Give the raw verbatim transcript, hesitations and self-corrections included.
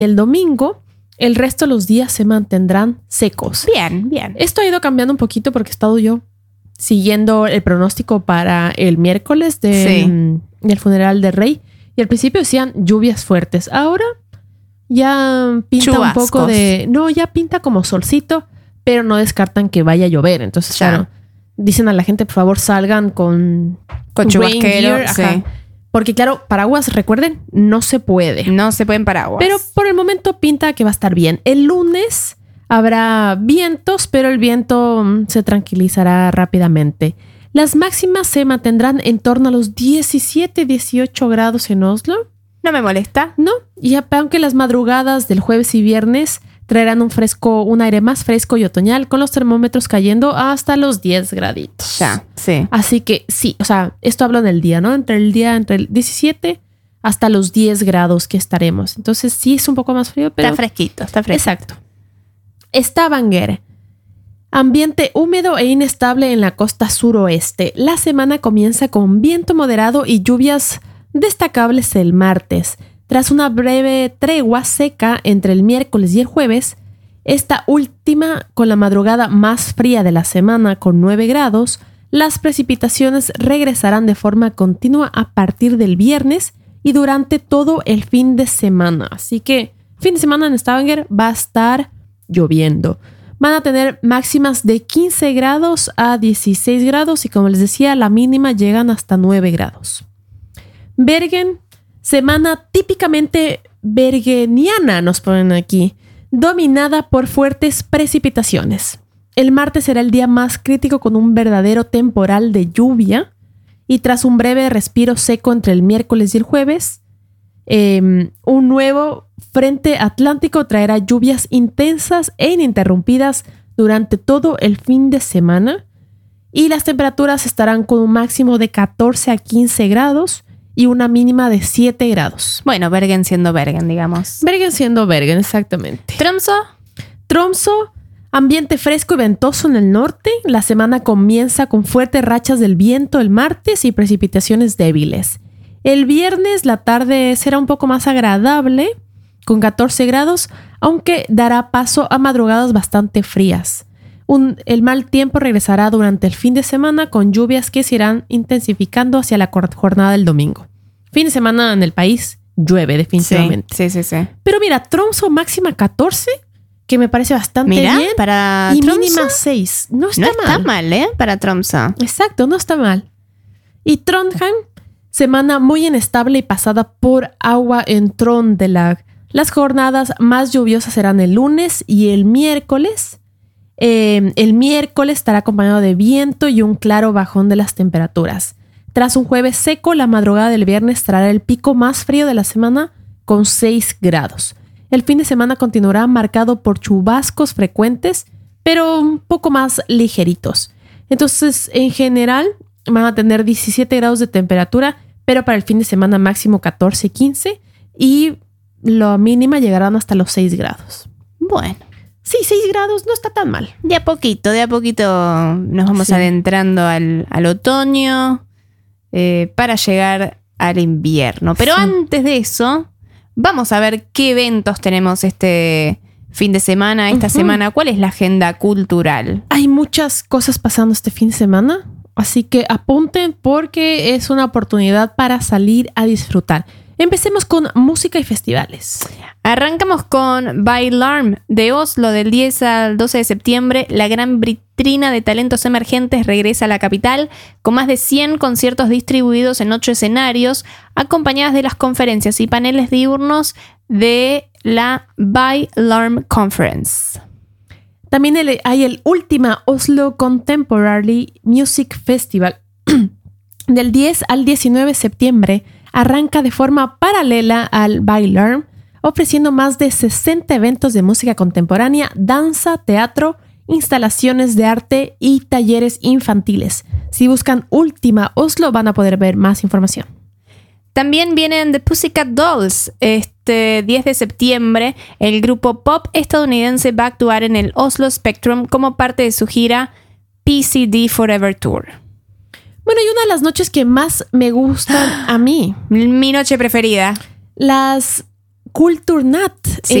el domingo, el resto de los días se mantendrán secos. Bien, bien. Esto ha ido cambiando un poquito porque he estado yo siguiendo el pronóstico para el miércoles de, Sí. del funeral del rey. Y al principio decían lluvias fuertes. Ahora ya pinta Chubascos. un poco de... No, ya pinta como solcito, pero no descartan que vaya a llover. Entonces, Ya. claro, dicen a la gente, por favor, salgan con... Con rain chubasquero, gear, ajá. sí. Porque claro, paraguas, recuerden, no se puede. No se pueden paraguas. Pero por el momento pinta que va a estar bien. El lunes habrá vientos, pero el viento mm, se tranquilizará rápidamente. Las máximas se mantendrán en torno a los diecisiete, dieciocho grados en Oslo, no me molesta. ¿no? Y a- aunque las madrugadas del jueves y viernes traerán un fresco, un aire más fresco y otoñal, con los termómetros cayendo hasta los diez graditos. Ya, sí. Así que sí, o sea, esto hablo del día, ¿no? Entre el día, entre el diecisiete hasta los diez grados que estaremos. Entonces sí es un poco más frío, pero... Está fresquito, está fresquito. Exacto. Stavanger. Ambiente húmedo e inestable en la costa suroeste. La semana comienza con viento moderado y lluvias destacables el martes. Tras una breve tregua seca entre el miércoles y el jueves, esta última con la madrugada más fría de la semana con nueve grados, las precipitaciones regresarán de forma continua a partir del viernes y durante todo el fin de semana. Así que fin de semana en Stavanger va a estar lloviendo. Van a tener máximas de quince grados a dieciséis grados y como les decía, la mínima llegan hasta nueve grados. Bergen, semana típicamente bergeniana, nos ponen aquí, dominada por fuertes precipitaciones. El martes será el día más crítico con un verdadero temporal de lluvia y tras un breve respiro seco entre el miércoles y el jueves, eh, un nuevo frente atlántico traerá lluvias intensas e ininterrumpidas durante todo el fin de semana y las temperaturas estarán con un máximo de catorce a quince grados y una mínima de siete grados. Bueno, Bergen siendo Bergen, digamos. Bergen siendo Bergen, exactamente. Tromsø. Tromsø, ambiente fresco y ventoso en el norte. La semana comienza con fuertes rachas del viento el martes y precipitaciones débiles. El viernes la tarde será un poco más agradable, con catorce grados, aunque dará paso a madrugadas bastante frías. Un, el mal tiempo regresará durante el fin de semana con lluvias que se irán intensificando hacia la jornada del domingo. Fin de semana en el país llueve definitivamente. Sí, sí, sí, sí. Pero mira, Tromsø máxima catorce, que me parece bastante Mira, bien. para Y Tromsø mínima seis. No está no mal. está mal, ¿eh? Para Tromsø. Exacto, no está mal. Y Trondheim, semana muy inestable y pasada por agua en Trondelag. Las jornadas más lluviosas serán el lunes y el miércoles. Eh, el miércoles estará acompañado de viento y un claro bajón de las temperaturas. Tras un jueves seco, la madrugada del viernes traerá el pico más frío de la semana con seis grados. El fin de semana continuará marcado por chubascos frecuentes, pero un poco más ligeritos. Entonces, en general, van a tener diecisiete grados de temperatura, pero para el fin de semana máximo catorce, quince y la mínima llegarán hasta los seis grados. Bueno. Sí, seis grados no está tan mal. De a poquito, de a poquito nos vamos Sí. adentrando al, al otoño eh, para llegar al invierno. Pero Sí. antes de eso, vamos a ver qué eventos tenemos este fin de semana, esta Ujú. semana. ¿Cuál es la agenda cultural? Hay muchas cosas pasando este fin de semana, así que apunten porque es una oportunidad para salir a disfrutar. Empecemos con música y festivales. Arrancamos con Bailarm de Oslo del diez al doce de septiembre. La gran vitrina de talentos emergentes regresa a la capital con más de cien conciertos distribuidos en ocho escenarios, acompañadas de las conferencias y paneles diurnos de la Bailarm Conference. También el- hay el Última Oslo Contemporary Music Festival. Del diez al diecinueve de septiembre arranca de forma paralela al Bailarm, ofreciendo más de sesenta eventos de música contemporánea, danza, teatro, instalaciones de arte y talleres infantiles. Si buscan Última Oslo van a poder ver más información. También vienen The Pussycat Dolls. Este diez de septiembre, el grupo pop estadounidense va a actuar en el Oslo Spectrum como parte de su gira P C D Forever Tour. Bueno, y una de las noches que más me gustan a mí, Mi noche preferida. las Kulturnat Sí.